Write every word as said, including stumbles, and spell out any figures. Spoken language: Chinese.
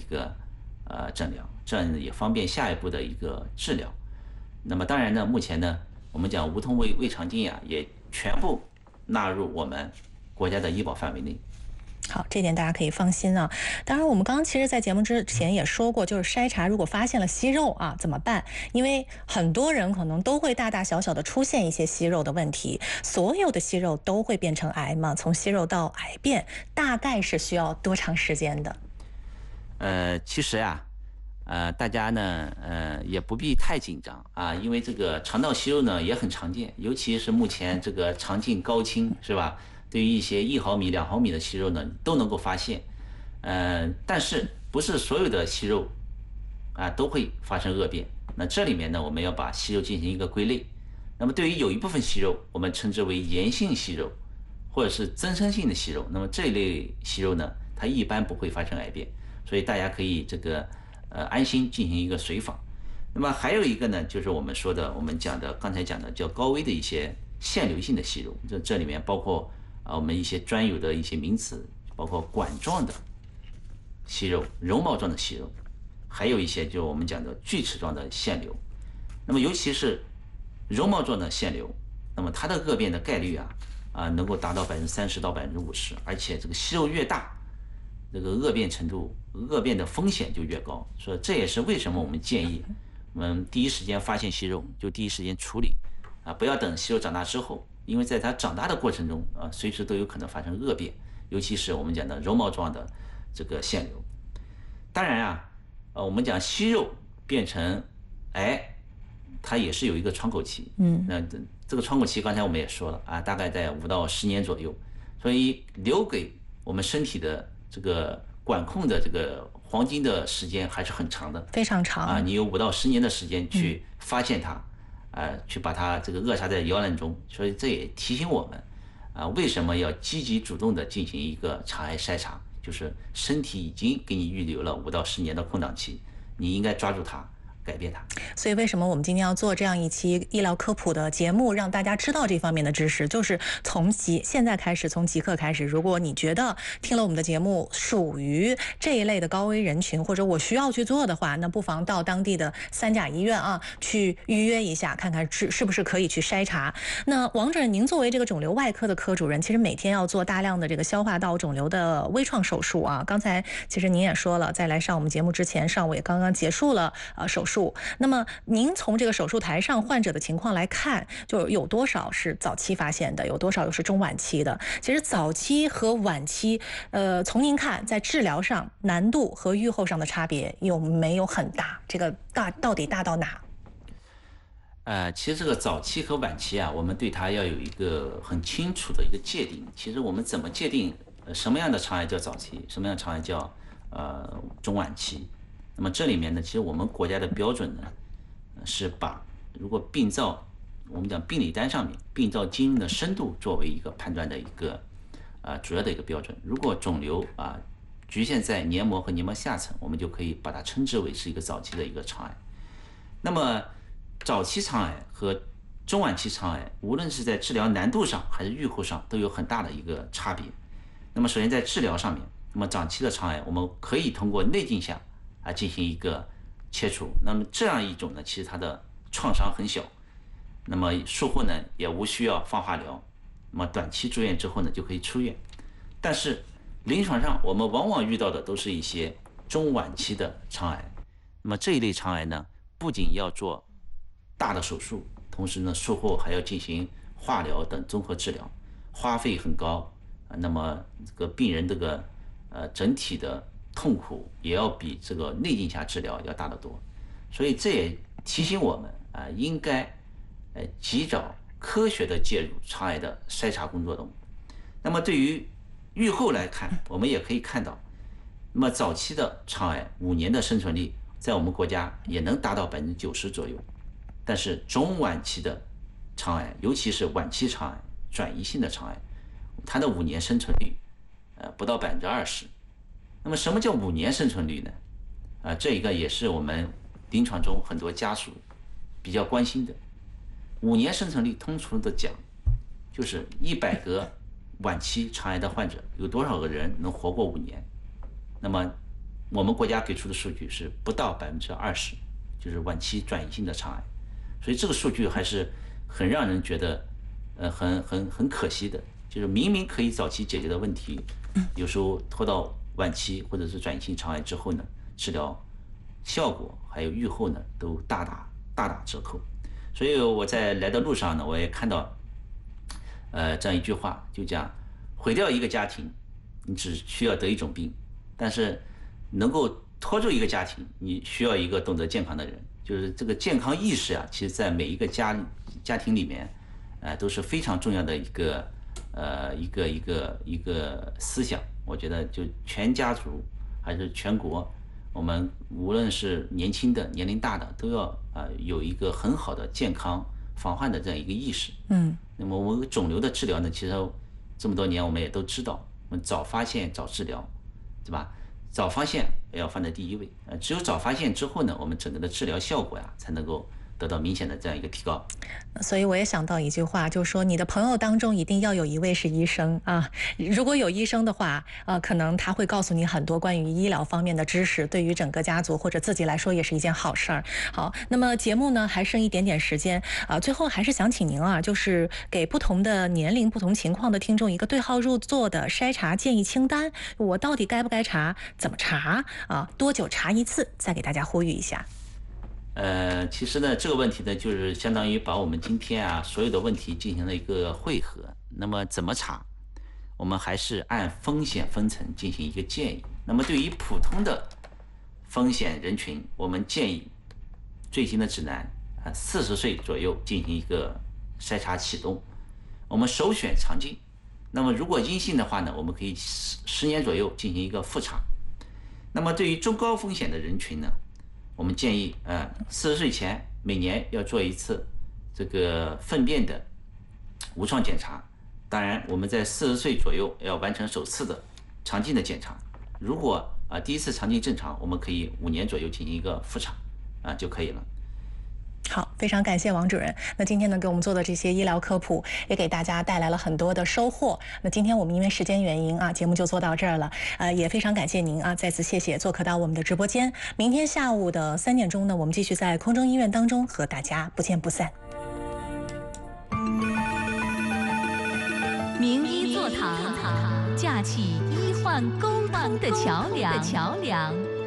个呃诊疗，这样也方便下一步的一个治疗。那么当然呢，目前呢，我们讲无痛胃胃肠镜啊，也全部纳入我们国家的医保范围内。 好，这点大家可以放心啊。当然，我们刚刚其实，在节目之前也说过，就是筛查如果发现了息肉啊，怎么办？因为很多人可能都会大大小小的出现一些息肉的问题。所有的息肉都会变成癌吗？从息肉到癌变，大概是需要多长时间的？ 呃，其实呀、呃，大家呢，呃，也不必太紧张啊，因为这个肠道息肉呢也很常见，尤其是目前这个肠镜高清，是吧？对于一些一毫米、两毫米的息肉呢，都能够发现。呃，但是不是所有的息肉啊都会发生恶变。那这里面呢，我们要把息肉进行一个归类。那么对于有一部分息肉，我们称之为炎性息肉，或者是增生性的息肉。那么这一类息肉呢，它一般不会发生癌变，所以大家可以这个呃安心进行一个随访。那么还有一个呢，就是我们说的，我们讲的刚才讲的叫高危的一些腺瘤性的息肉，这这里面包括啊我们一些专有的一些名词，包括管状的息肉、绒毛状的息肉，还有一些就是我们讲的锯齿状的腺瘤。那么尤其是绒毛状的腺瘤，那么它的恶变的概率啊啊能够达到百分之三十到百分之五十，而且这个息肉越大，这个恶变程度、恶变的风险就越高。所以这也是为什么我们建议我们第一时间发现息肉就第一时间处理啊，不要等息肉长大之后，因为在它长大的过程中啊，随时都有可能发生恶变，尤其是我们讲的绒毛状的这个腺瘤。当然啊，呃，我们讲息肉变成癌，它也是有一个窗口期。 嗯， 那这这个窗口期刚才我们也说了啊，大概在五到十年左右，所以留给我们身体的这个管控的这个黄金的时间还是很长的。 非常长啊，你有五到十年的时间去发现它，啊，去把它这个扼杀在摇篮中。所以这也提醒我们，啊，为什么要积极主动的进行一个肠癌筛查？就是身体已经给你预留了五到十年的空档期，你应该抓住它，改变它。 所以为什么我们今天要做这样一期医疗科普的节目，让大家知道这方面的知识？就是从即现在开始，从即刻开始，如果你觉得听了我们的节目属于这一类的高危人群，或者我需要去做的话，那不妨到当地的三甲医院啊去预约一下，看看是是不是可以去筛查。那王主任，您作为这个肿瘤外科的科主任，其实每天要做大量的这个消化道肿瘤的微创手术啊。刚才其实您也说了，在来上我们节目之前，上午也刚刚结束了呃手术。那么您从这个手术台上患者的情况来看，就有多少是早期发现的，有多少又是中晚期的？其实早期和晚期，呃，从您看，在治疗上难度和预后上的差别有没有很大？这个大到底大到哪？ 呃，其实这个早期和晚期啊，我们对它要有一个很清楚的一个界定。其实我们怎么界定，呃，什么样的肠癌叫早期，什么样的肠癌叫呃中晚期？那么这里面呢，其实我们国家的标准呢，是把如果病灶，我们讲病理单上面病灶浸润的深度作为一个判断的一个啊、呃、主要的一个标准。如果肿瘤啊、呃、局限在黏膜和黏膜下层，我们就可以把它称之为是一个早期的一个肠癌。那么早期肠癌和中晚期肠癌，无论是在治疗难度上还是预后上，都有很大的一个差别。那么首先在治疗上面，那么早期的肠癌我们可以通过内镜下啊进行一个切除。那么这样一种呢，其实它的创伤很小，那么术后呢也无需要放化疗，那么短期住院之后呢就可以出院。但是临床上我们往往遇到的都是一些中晚期的肠癌。那么这一类肠癌呢，不仅要做大的手术，同时呢术后还要进行化疗等综合治疗，花费很高。那么这个病人这个呃整体的痛苦也要比这个内镜下治疗要大得多。所以这也提醒我们啊、呃，应该呃及早科学的介入肠癌的筛查工作中。那么对于预后来看，我们也可以看到，那么早期的肠癌五年的生存率在我们国家也能达到百分之九十左右，但是中晚期的肠癌，尤其是晚期肠癌、转移性的肠癌，它的五年生存率呃不到百分之二十。那么什么叫五年生存率呢？啊、呃，这一个也是我们临床中很多家属比较关心的。五年生存率通俗的讲，就是一百个晚期肠癌的患者，有多少个人能活过五年？那么我们国家给出的数据是不到百分之二十，就是晚期转移性的肠癌，所以这个数据还是很让人觉得，呃，很很很可惜的，就是明明可以早期解决的问题，有时候拖到晚期或者是转移性肠癌之后呢，治疗效果还有预后呢都大打大打折扣。所以我在来的路上呢，我也看到，呃，这样一句话，就讲毁掉一个家庭，你只需要得一种病，但是能够拖住一个家庭，你需要一个懂得健康的人。就是这个健康意识啊，其实在每一个家家庭里面，呃，都是非常重要的一个呃一个一个一个思想。我觉得就全家族还是全国，我们无论是年轻的、年龄大的，都要啊、呃、有一个很好的健康防患的这样一个意识。 嗯， 那么我们肿瘤的治疗呢，其实这么多年我们也都知道，我们早发现早治疗，对吧？早发现要放在第一位。呃，只有早发现之后呢，我们整个的治疗效果呀才能够得到明显的这样一个提高。 所以我也想到一句话，就是说你的朋友当中一定要有一位是医生啊。如果有医生的话，呃，可能他会告诉你很多关于医疗方面的知识，对于整个家族或者自己来说也是一件好事儿。好，那么节目呢还剩一点点时间啊，最后还是想请您啊，就是给不同的年龄、不同情况的听众一个对号入座的筛查建议清单。我到底该不该查？怎么查啊？多久查一次？再给大家呼吁一下。 呃，其实呢，这个问题呢，就是相当于把我们今天啊所有的问题进行了一个汇合。那么怎么查？我们还是按风险分层进行一个建议。那么对于普通的风险人群，我们建议最新的指南啊，四十岁左右进行一个筛查启动。我们首选肠镜。那么如果阴性的话呢，我们可以十十年左右进行一个复查。那么对于中高风险的人群呢，我们建议，呃，四十岁前每年要做一次这个粪便的无创检查。当然，我们在四十岁左右要完成首次的肠镜的检查。如果啊、呃、第一次肠镜正常，我们可以五年左右进行一个复查，啊、呃、就可以了。 好，非常感谢王主任。那今天呢，给我们做的这些医疗科普，也给大家带来了很多的收获。那今天我们因为时间原因啊，节目就做到这儿了。呃，也非常感谢您啊，再次谢谢做客到我们的直播间。明天下午的三点钟呢，我们继续在空中医院当中和大家不见不散。 名医座堂，架起医患沟通的桥梁。